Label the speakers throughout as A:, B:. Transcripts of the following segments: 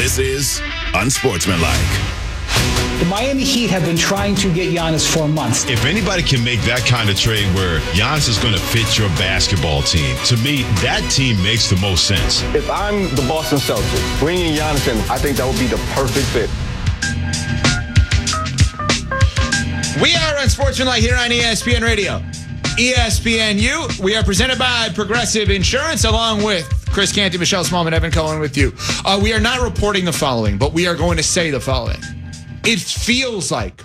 A: This is Unsportsmanlike.
B: The Miami Heat have been trying to get Giannis for months.
C: If anybody can make that kind of trade where Giannis is going to fit your basketball team, to me, that team makes the most sense.
D: If I'm the Boston Celtics, bringing Giannis in, I think that would be the perfect fit.
E: We are Unsportsmanlike here on ESPN Radio. ESPNU. We are presented by Progressive Insurance, along with Chris Canty, Michelle Smallman, Evan Cohen with you. We are not reporting the following, but we are going to say the following. It feels like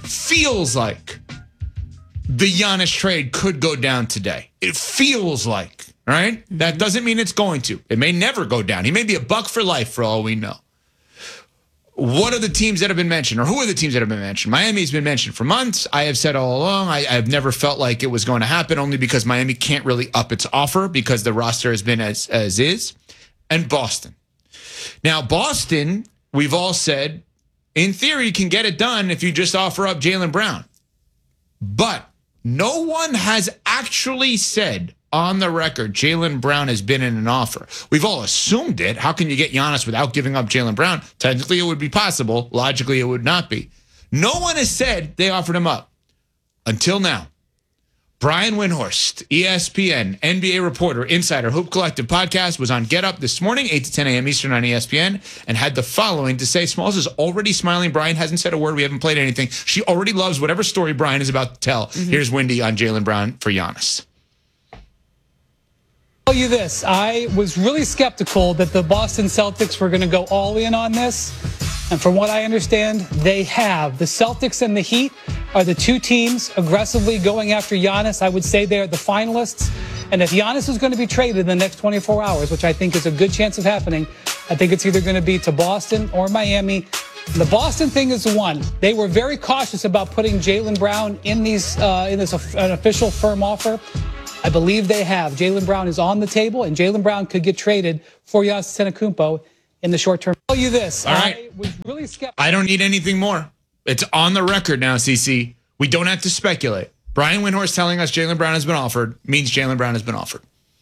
E: the Giannis trade could go down today. It feels like, right? That doesn't mean it's going to. It may never go down. He may be a buck for life for all we know. What are the teams that have been mentioned, or who are the teams that have been mentioned? Miami's been mentioned for months. I have said all along, I've never felt like it was going to happen, only because Miami can't really up its offer because the roster has been as is. And Boston. Now, Boston, we've all said, in theory, can get it done if you just offer up Jaylen Brown. But no one has actually said on the record Jaylen Brown has been in an offer. We've all assumed it. How can you get Giannis without giving up Jaylen Brown? Technically, it would be possible. Logically, it would not be. No one has said they offered him up until now. Brian Windhorst, ESPN, NBA reporter, insider, Hoop Collective podcast, was on Get Up this morning, 8 to 10 a.m. Eastern on ESPN, and had the following to say. Smalls is already smiling. Brian hasn't said a word. We haven't played anything. She already loves whatever story Brian is about to tell. Here's Windy on Jaylen Brown for Giannis.
B: I'll tell you this. I was really skeptical that the Boston Celtics were going to go all in on this. And from what I understand, they have. The Celtics and the Heat are the two teams aggressively going after Giannis. I would say they're the finalists. And if Giannis is going to be traded in the next 24 hours, which I think is a good chance of happening, I think it's either going to be to Boston or Miami. The Boston thing is the one. They were very cautious about putting Jaylen Brown in this an official firm offer. I believe they have. Jaylen Brown is on the table, and Jaylen Brown could get traded for Giannis Antetokounmpo in the short term. I'll tell you this.
E: All right.
B: I was really skeptical.
E: I don't need anything more. It's on the record now, CC. We don't have to speculate. Brian Windhorst telling us Jaylen Brown has been offered means Jaylen Brown has been offered.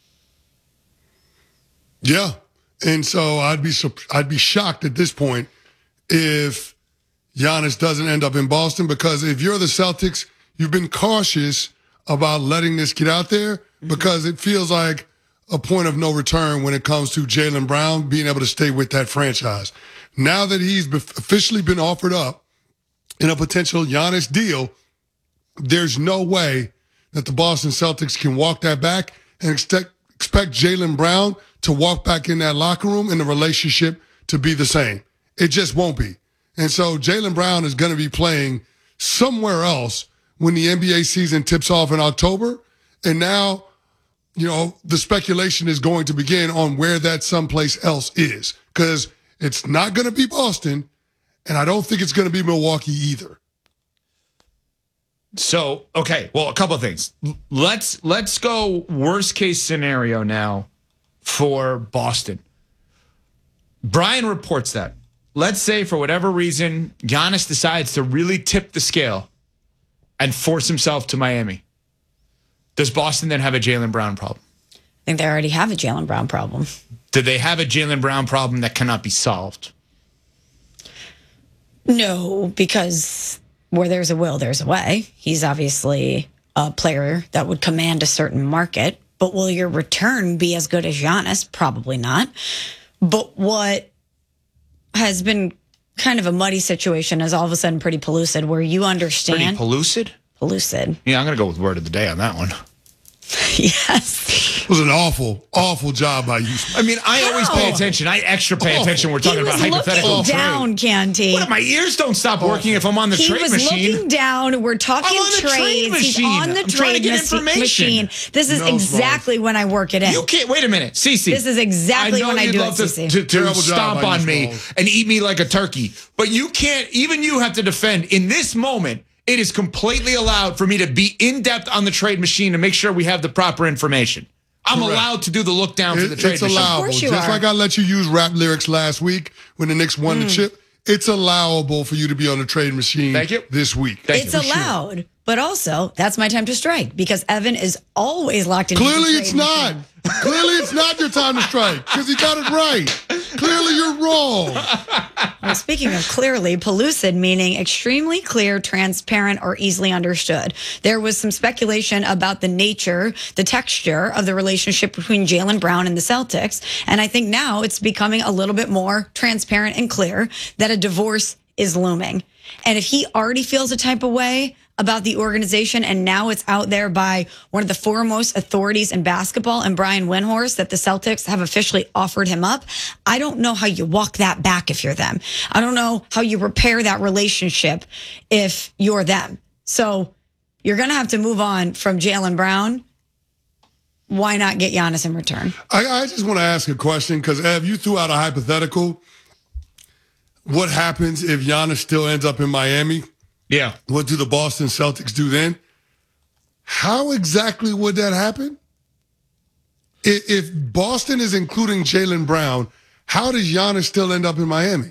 F: Yeah. And so I'd be shocked at this point if Giannis doesn't end up in Boston, because if you're the Celtics, you've been cautious about letting this get out there because it feels like a point of no return when it comes to Jaylen Brown being able to stay with that franchise. Now that he's officially been offered up in a potential Giannis deal, there's no way that the Boston Celtics can walk that back and expect Jaylen Brown to walk back in that locker room and the relationship to be the same. It just won't be. And so Jaylen Brown is going to be playing somewhere else when the NBA season tips off in October. And now, the speculation is going to begin on where that someplace else is, because it's not going to be Boston, and I don't think it's going to be Milwaukee either.
E: So, okay, well, a couple of things. Let's go worst case scenario now for Boston. Brian reports that. Let's say for whatever reason, Giannis decides to really tip the scale and force himself to Miami. Does Boston then have a Jaylen Brown problem?
G: I think they already have a Jaylen Brown problem.
E: Do they have a Jaylen Brown problem that cannot be solved?
G: No, because where there's a will, there's a way. He's obviously a player that would command a certain market. But will your return be as good as Giannis? Probably not. But what has been kind of a muddy situation is all of a sudden pretty pellucid, where you understand.
E: Pretty pellucid?
G: Pellucid.
E: Yeah, I'm going to go with word of the day on that one.
G: Yes.
F: It was an awful job by you.
E: I mean, I always pay attention. I extra pay attention. We're talking about hypothetical.
G: He was looking down, Canty.
E: What, my ears don't stop working if I'm on the trade machine.
G: He was looking down. We're talking trades. He's on the trade machine. This is exactly when I work it in.
E: You can't. Wait a minute. Cece.
G: This is exactly when I do it, Cece.
E: To stomp on me and eat me like a turkey. But you can't, even you have to defend in this moment. It is completely allowed for me to be in-depth on the trade machine to make sure we have the proper information. I'm allowed to do the look down for the trade machine.
F: It's allowable. Just like I let you use rap lyrics last week when the Knicks won the chip, it's allowable for you to be on the trade machine this week.
G: It's allowed. Sure. But also, that's my time to strike, because Evan is always locked in.
F: Clearly it's not. Clearly it's not your time to strike, because he got it right. Clearly, you're wrong.
G: Well, speaking of clearly, pellucid meaning extremely clear, transparent, or easily understood. There was some speculation about the nature, the texture of the relationship between Jaylen Brown and the Celtics. And I think now it's becoming a little bit more transparent and clear that a divorce is looming. And if he already feels a type of way about the organization, and now it's out there by one of the foremost authorities in basketball, and Brian Windhorst, that the Celtics have officially offered him up, I don't know how you walk that back if you're them. I don't know how you repair that relationship if you're them. So you're going to have to move on from Jaylen Brown. Why not get Giannis in return?
F: I just want to ask a question, because Ev, you threw out a hypothetical. What happens if Giannis still ends up in Miami?
E: Yeah.
F: What do the Boston Celtics do then? How exactly would that happen? If Boston is including Jaylen Brown, how does Giannis still end up in Miami?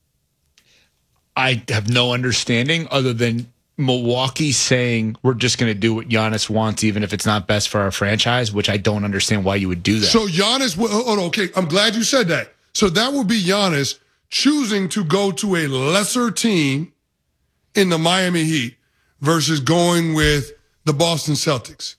E: I have no understanding other than Milwaukee saying we're just going to do what Giannis wants, even if it's not best for our franchise, which I don't understand why you would do that.
F: So Giannis, okay, I'm glad you said that. So that would be Giannis choosing to go to a lesser team in the Miami Heat versus going with the Boston Celtics.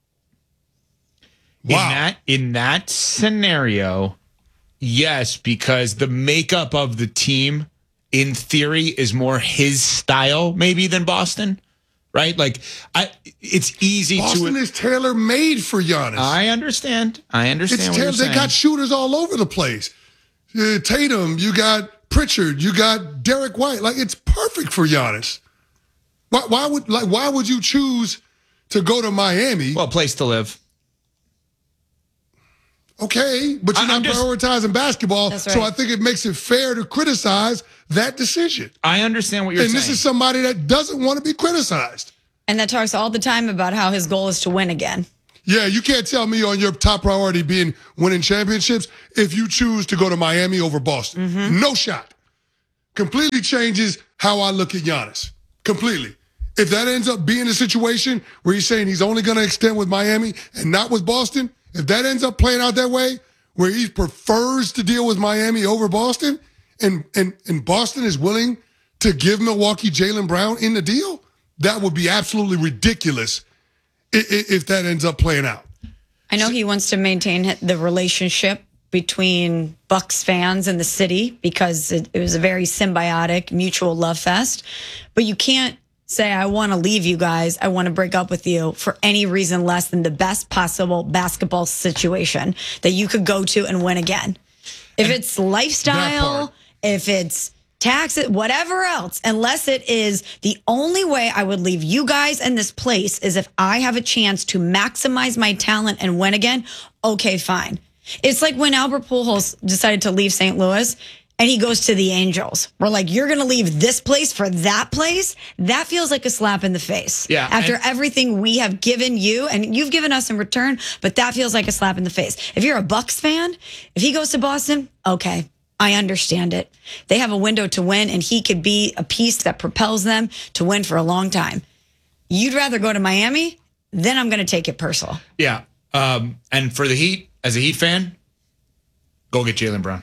F: Wow.
E: In that scenario, yes, because the makeup of the team, in theory, is more his style maybe than Boston, right? Like, it's easy
F: Boston is tailor-made for Giannis.
E: I understand. What you're saying.
F: They got shooters all over the place. Tatum, you got Pritchard, you got Derek White. Like, it's perfect for Giannis. Why would you choose to go to Miami?
E: Well, place to live.
F: Okay, but you're not prioritizing basketball,
G: That's right.
F: So I think it makes it fair to criticize that decision.
E: I understand what you're saying.
F: And this is somebody that doesn't want to be criticized.
G: And that talks all the time about how his goal is to win again.
F: Yeah, you can't tell me on your top priority being winning championships if you choose to go to Miami over Boston.
G: Mm-hmm.
F: No shot. Completely changes how I look at Giannis. Completely. If that ends up being a situation where he's saying he's only going to extend with Miami and not with Boston, if that ends up playing out that way, where he prefers to deal with Miami over Boston, and Boston is willing to give Milwaukee Jaylen Brown in the deal, that would be absolutely ridiculous if that ends up playing out.
G: I know he wants to maintain the relationship between Bucks fans and the city because it was a very symbiotic, mutual love fest. But you can't say, I want to leave you guys, I want to break up with you for any reason less than the best possible basketball situation that you could go to and win again. If it's lifestyle, if it's taxes, whatever else, unless it is the only way I would leave you guys in this place is if I have a chance to maximize my talent and win again, okay, fine. It's like when Albert Pujols decided to leave St. Louis and he goes to the Angels. We're like, you're going to leave this place for that place? That feels like a slap in the face.
E: Yeah.
G: After everything we have given you and you've given us in return, but that feels like a slap in the face. If you're a Bucks fan, if he goes to Boston, okay, I understand it. They have a window to win and he could be a piece that propels them to win for a long time. You'd rather go to Miami? Then I'm going to take it personal.
E: Yeah. And for the Heat, as a Heat fan, go get Jaylen Brown.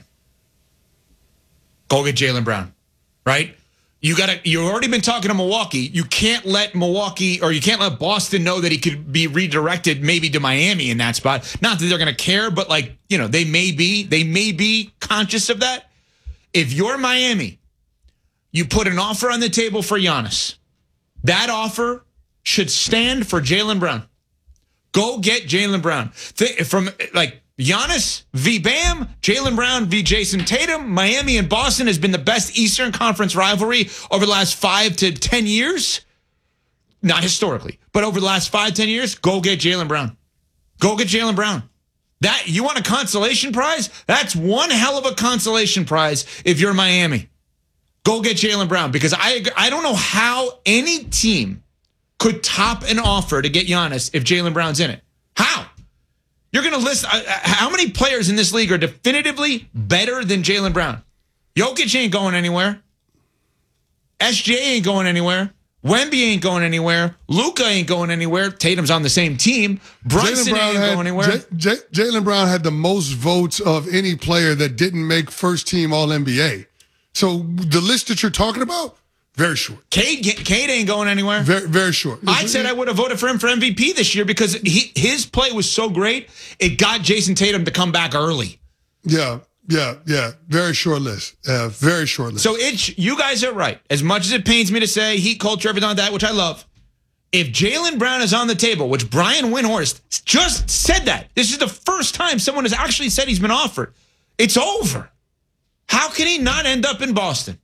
E: Go get Jaylen Brown, right? You've already been talking to Milwaukee. You can't let Milwaukee or you can't let Boston know that he could be redirected maybe to Miami in that spot. Not that they're going to care, but they may be conscious of that. If you're Miami, you put an offer on the table for Giannis. That offer should stand for Jaylen Brown. Go get Jaylen Brown. From Giannis v. Bam, Jaylen Brown v. Jason Tatum. Miami and Boston has been the best Eastern Conference rivalry over the last 5 to 10 years. Not historically, but over the last 5-10 years, go get Jaylen Brown. Go get Jaylen Brown. That you want a consolation prize? That's one hell of a consolation prize if you're Miami. Go get Jaylen Brown because I don't know how any team could top an offer to get Giannis if Jaylen Brown's in it. How? You're going to list how many players in this league are definitively better than Jaylen Brown? Jokic ain't going anywhere. SJ ain't going anywhere. Wemby ain't going anywhere. Luka ain't going anywhere. Tatum's on the same team. Brunson ain't going anywhere.
F: Jaylen Brown had the most votes of any player that didn't make first team All-NBA. So the list that you're talking about, very short.
E: Cade ain't going anywhere.
F: Very, very short.
E: I said I would have voted for him for MVP this year because his play was so great, it got Jason Tatum to come back early.
F: Yeah. Very short list. Very short list.
E: So you guys are right. As much as it pains me to say Heat culture, everything like that, which I love, if Jaylen Brown is on the table, which Brian Windhorst just said that, this is the first time someone has actually said he's been offered, it's over. How can he not end up in Boston?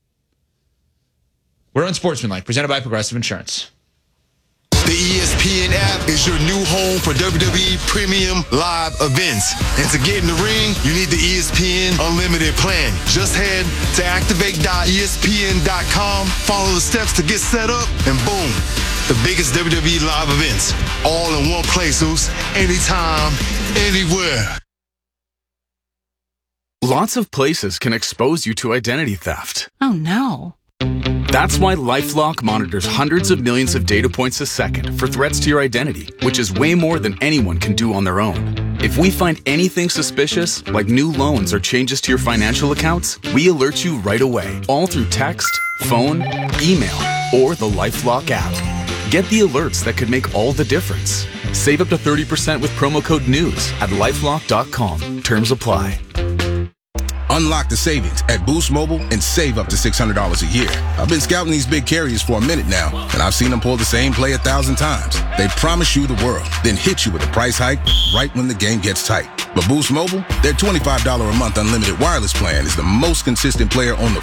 E: We're Unsportsmanlike, presented by Progressive Insurance.
H: The ESPN app is your new home for WWE Premium Live events. And to get in the ring, you need the ESPN Unlimited plan. Just head to activate.espn.com, follow the steps to get set up, and boom, the biggest WWE live events, all in one place, anytime, anywhere.
I: Lots of places can expose you to identity theft.
J: Oh, no.
I: That's why LifeLock monitors hundreds of millions of data points a second for threats to your identity, which is way more than anyone can do on their own. If we find anything suspicious, like new loans or changes to your financial accounts, we alert you right away, all through text, phone, email, or the LifeLock app. Get the alerts that could make all the difference. Save up to 30% with promo code NEWS at LifeLock.com. Terms apply.
A: Unlock the savings at Boost Mobile and save up to $600 a year. I've been scouting these big carriers for a minute now, and I've seen them pull the same play 1,000 times. They promise you the world, then hit you with a price hike right when the game gets tight. But Boost Mobile, their $25 a month unlimited wireless plan is the most consistent player on the